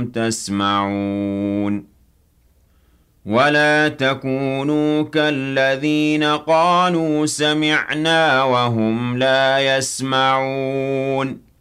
لعلكم تسمعون ولا تكونوا كالذين قالوا سمعنا وهم لا يسمعون